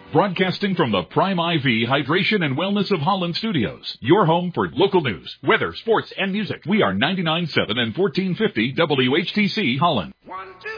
Broadcasting from the Prime IV Hydration and Wellness of Holland Studios. Your home for local news, weather, sports, and music. We are 99.7 and 1450 WHTC Holland. 1, 2.